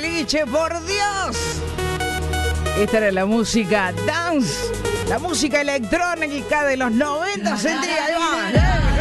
boliche, por Dios. Esta era la música dance, la música electrónica de los 90. Sentía, ahí va.